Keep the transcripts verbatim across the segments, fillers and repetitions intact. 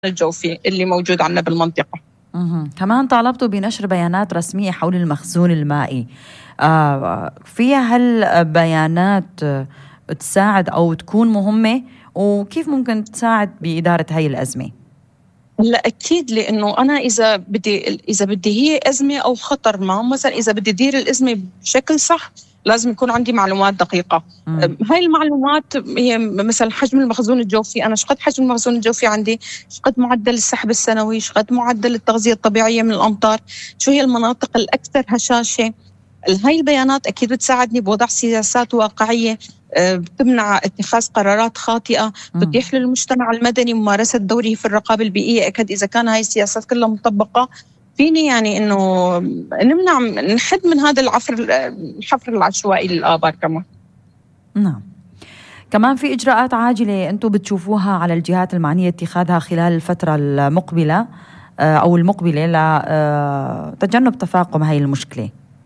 الجوفي اللي موجود عندنا بالمنطقة. مه. كمان طالبتوا بنشر بيانات رسمية حول المخزون المائي. آه فيها هالبيانات تساعد أو تكون مهمة، وكيف ممكن تساعد بإدارة هاي الأزمة؟ لا أكيد، لأنه أنا إذا بدي إذا بدي هي أزمة أو خطر ما، مثلا إذا بدي أدير الأزمة بشكل صح لازم يكون عندي معلومات دقيقة. مم. هاي المعلومات هي مثلا حجم المخزون الجوفي، أنا شقد حجم المخزون الجوفي عندي، شقد معدل السحب السنوي، شقد معدل التغذية الطبيعية من الأمطار، شو هي المناطق الأكثر هشاشة. هاي البيانات أكيد بتساعدني بوضع سياسات واقعية بتمنع اتخاذ قرارات خاطئة، بتتيح للمجتمع المدني ممارسة دوره في الرقابة البيئية. أكد إذا كان هاي السياسات كلها مطبقة فيني يعني إنه نمنع نحد من هذا العفر الحفر العشوائي للآبار. كمان نعم، كمان في إجراءات عاجلة أنتم بتشوفوها على الجهات المعنية اتخاذها خلال الفترة المقبلة أو المقبلة لتجنب تفاقم هاي المشكلة؟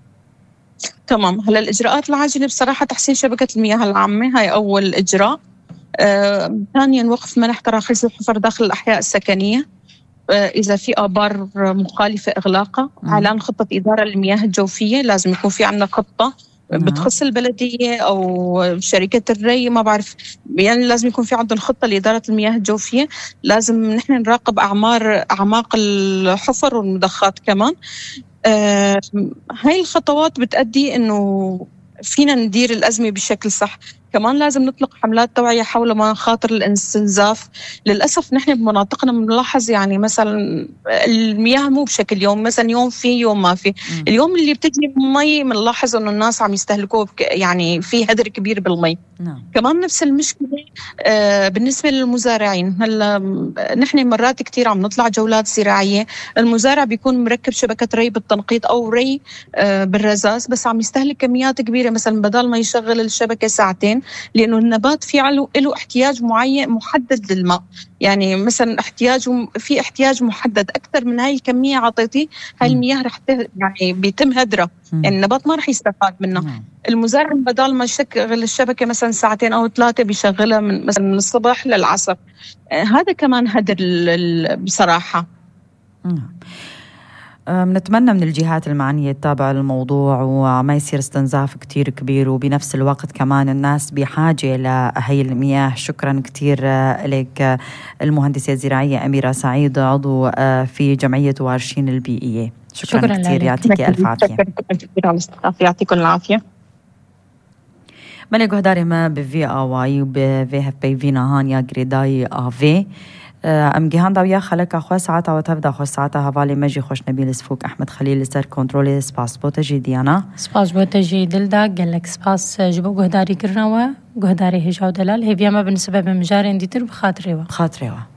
تمام. هلا الإجراءات العاجلة بصراحة تحسين شبكة المياه العامة، هاي أول إجراء. آه، ثانيا وقف منح تراخيص الحفر داخل الأحياء السكنية آه، إذا في آبار مخالفة إغلاقها. إعلان خطة إدارة للمياه الجوفية، لازم يكون في عندنا خطة بتخص البلدية أو شركة الري، ما بعرف يعني لازم يكون في عندنا خطة لإدارة المياه الجوفية. لازم نحن نراقب أعمار أعماق الحفر والمضخات كمان. آه، هاي الخطوات بتأدي إنه فينا ندير الأزمة بشكل صح. كمان لازم نطلق حملات توعية حول مخاطر الاستنزاف. للأسف نحن بمناطقنا بنلاحظ يعني مثلا المياه مو بشكل يوم، مثلا يوم في يوم ما في. م. اليوم اللي بتجي مي بنلاحظ إنه الناس عم يستهلكوه يعني في هدر كبير بالمي. نعم. كمان نفس المشكلة آه بالنسبة للمزارعين. هلا نحن مرات كتير عم نطلع جولات زراعية، المزارع بيكون مركب شبكة ري بالتنقيط أو ري آه بالرذاذ، بس عم يستهلك كميات كبيرة، مثلا بدل ما يشغل الشبكة ساعتين، لأنه النبات في له احتياج معين محدد للماء. يعني مثلا احتياج في احتياج محدد، أكثر من هاي الكمية عطيتي هاي المياه رح يعني بيتم هدرها، يعني النبات ما رح يستفاد منها. مم. المزارع بدل ما يشغل الشبكة مثلا ساعتين أو ثلاثة بيشغلها من مثلا من الصباح للعصر. آه هذا كمان هدر بصراحة. مم. نتمنى من الجهات المعنية تتابع الموضوع وما يصير استنزاف كتير كبير، وبنفس الوقت كمان الناس بحاجة لهي المياه. شكرا كتير لك المهندسة الزراعية أميرة سعيد، عضو في جمعية وارشين البيئية. شكرا, شكرا كتير، يعطيك ألف عافية. يعطيكم العافية. ملك هداري ما بفي آواي وبفي هفبي في نهان يا جريداي آفي ام جهان داويا خلق اخو ساعات او تبدا اخو ساعات هوالي مجي خوش نبيل سفوك احمد خليل سر كنترول سباس بوتجي ديانا سباس بوتجي دلدا قال لك سباس جبو جهداري قرنوا جهداري هجاو دلال هي بيما بالنسبه بمجارين ديتر بخاطريوا بخاطريوا